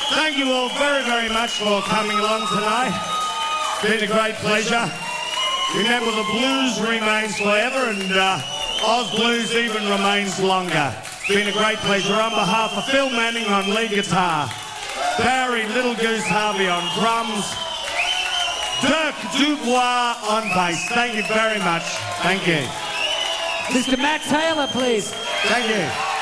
Thank you all very, very much for coming along tonight. It's been a great pleasure. Remember, the blues remains forever and Oz Blues even remains longer. It's been a great pleasure. On behalf of Phil Manning on lead guitar, Barry Little Goose Harvey on drums, Dirk Dubois on bass. Thank you very much. Thank you. Mr. Matt Taylor, please. Thank you.